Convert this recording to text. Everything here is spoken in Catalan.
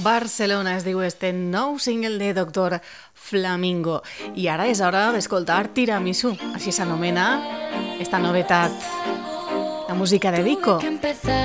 Barcelona es diu este nou single de Doctor Flamingo. I ara és hora d'escoltar Tiramisú, així s'anomena esta novetat. La música de Vico.